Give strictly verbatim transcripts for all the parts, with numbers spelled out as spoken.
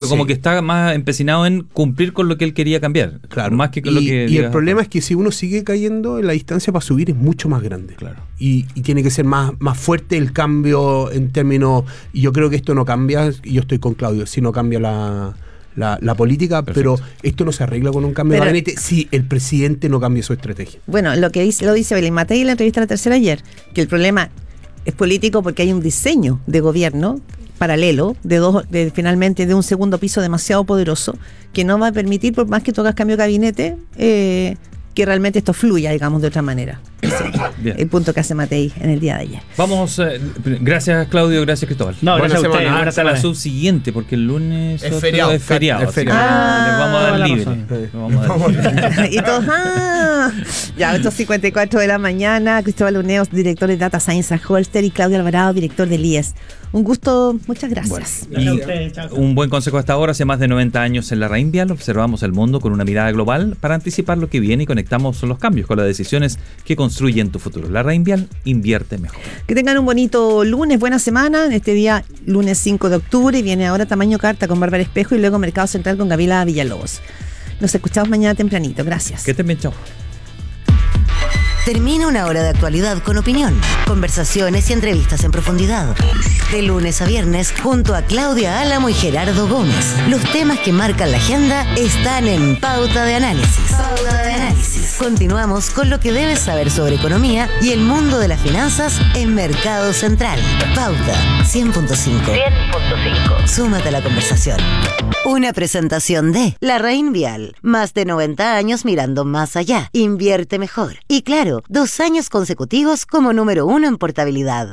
sí. Como que está más empecinado en cumplir con lo que él quería cambiar. Claro. Más que con y, lo que... Y el problema es que si uno sigue cayendo, la distancia para subir es mucho más grande. Claro. Y, y tiene que ser más, más fuerte el cambio en términos... Y yo creo que esto no cambia, y yo estoy con Claudio, si no cambia la... La, la política, Perfecto. Pero esto no se arregla con un cambio pero, de gabinete si el presidente no cambia su estrategia. Bueno, lo que dice, lo dice Belén Matei en la entrevista a La Tercera ayer, que el problema es político porque hay un diseño de gobierno paralelo, de dos, de finalmente de un segundo piso demasiado poderoso, que no va a permitir, por más que tú hagas cambio de gabinete, eh, que realmente esto fluya, digamos, de otra manera. Bien. El punto que hace Matei en el día de ayer. Vamos, eh, gracias Claudio, gracias Cristóbal. No, buena gracias semana. a ustedes, Hasta la subsiguiente, porque el lunes es feriado. Es feriado, es feriado. Ah, les vamos a dar libre. Vamos a dar libre. Y todos, ah, ya, ocho cincuenta y cuatro de la mañana, Cristóbal Uneos, director de Data Science a Holster, y Claudio Alvarado, director del I E S. Un gusto, muchas gracias. Bueno, y un buen consejo hasta ahora. Hace más de noventa años en la Raín Vial observamos el mundo con una mirada global para anticipar lo que viene y conectamos los cambios con las decisiones que construyen tu futuro. La Raín Vial invierte mejor. Que tengan un bonito lunes, buena semana. En este día, lunes cinco de octubre, viene ahora Tamaño Carta con Bárbara Espejo y luego Mercado Central con Gabriela Villalobos. Nos escuchamos mañana tempranito. Gracias. Que estén bien, chao. Termina una hora de actualidad con opinión, conversaciones y entrevistas en profundidad. De lunes a viernes, junto a Claudia Álamo y Gerardo Gómez. Los temas que marcan la agenda están en Pauta de Análisis. Pauta de Análisis. Continuamos con lo que debes saber sobre economía y el mundo de las finanzas en Mercado Central. Pauta cien punto cinco. cien punto cinco. Súmate a la conversación. Una presentación de La Raín Vial. Más de noventa años mirando más allá. Invierte mejor. Y claro, dos años consecutivos como número uno en portabilidad.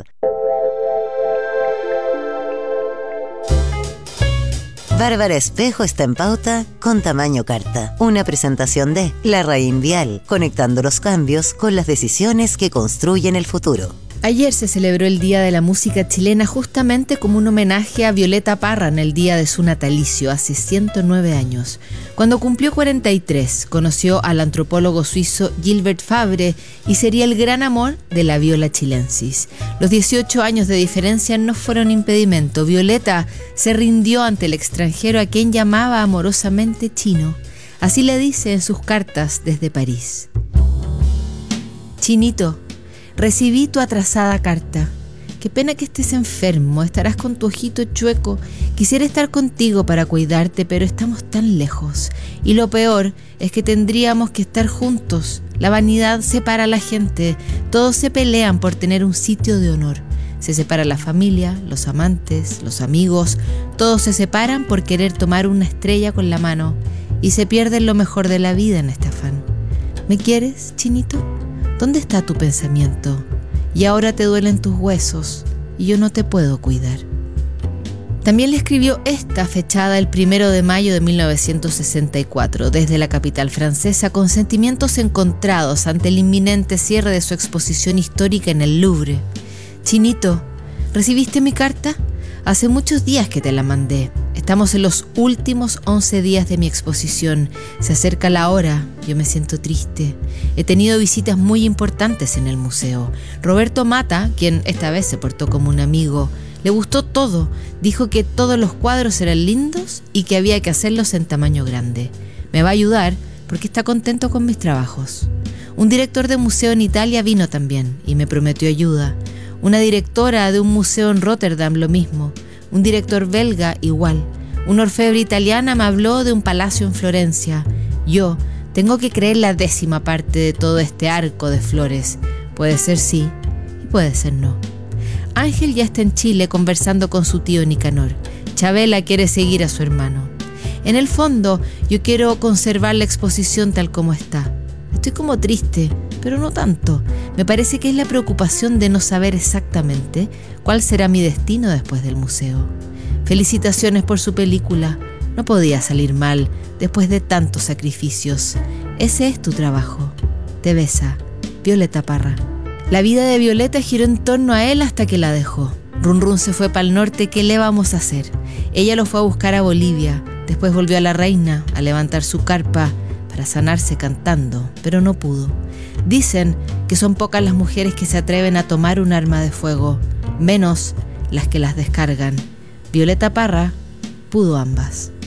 Bárbara Espejo está en Pauta con Tamaño Carta. Una presentación de La Raín Vial, conectando los cambios con las decisiones que construyen el futuro. Ayer se celebró el Día de la Música Chilena justamente como un homenaje a Violeta Parra en el día de su natalicio, hace ciento nueve años. Cuando cumplió cuarenta y tres, conoció al antropólogo suizo Gilbert Fabre y sería el gran amor de la viola chilensis. Los dieciocho años de diferencia no fueron impedimento. Violeta se rindió ante el extranjero a quien llamaba amorosamente chino. Así le dice en sus cartas desde París. Chinito, recibí tu atrasada carta. Qué pena que estés enfermo, estarás con tu ojito chueco. Quisiera estar contigo para cuidarte, pero estamos tan lejos. Y lo peor es que tendríamos que estar juntos. La vanidad separa a la gente. Todos se pelean por tener un sitio de honor. Se separa la familia, los amantes, los amigos. Todos se separan por querer tomar una estrella con la mano. Y se pierden lo mejor de la vida en este afán. ¿Me quieres, chinito? ¿Dónde está tu pensamiento? Y ahora te duelen tus huesos y yo no te puedo cuidar. También le escribió esta, fechada el primero de mayo de mil novecientos sesenta y cuatro, desde la capital francesa, con sentimientos encontrados ante el inminente cierre de su exposición histórica en el Louvre. Chinito, ¿recibiste mi carta? Hace muchos días que te la mandé. Estamos en los últimos once días de mi exposición. Se acerca la hora. Yo me siento triste. He tenido visitas muy importantes en el museo. Roberto Mata, quien esta vez se portó como un amigo, le gustó todo. Dijo que todos los cuadros eran lindos y que había que hacerlos en tamaño grande. Me va a ayudar porque está contento con mis trabajos. Un director de museo en Italia vino también y me prometió ayuda. Una directora de un museo en Rotterdam, lo mismo. Un director belga, igual. Una orfebre italiana me habló de un palacio en Florencia. Yo tengo que creer la décima parte de todo este arco de flores. Puede ser sí y puede ser no. Ángel ya está en Chile conversando con su tío Nicanor. Chabela quiere seguir a su hermano. En el fondo, yo quiero conservar la exposición tal como está. Estoy como triste, pero no tanto. Me parece que es la preocupación de no saber exactamente cuál será mi destino después del museo. Felicitaciones por su película. No podía salir mal después de tantos sacrificios. Ese es tu trabajo. Te besa, Violeta Parra. La vida de Violeta giró en torno a él hasta que la dejó. Run Run se fue para el norte, ¿qué le vamos a hacer? Ella lo fue a buscar a Bolivia. Después volvió a La Reina a levantar su carpa para sanarse cantando, pero no pudo. Dicen que son pocas las mujeres que se atreven a tomar un arma de fuego, menos las que las descargan. Violeta Parra pudo ambas.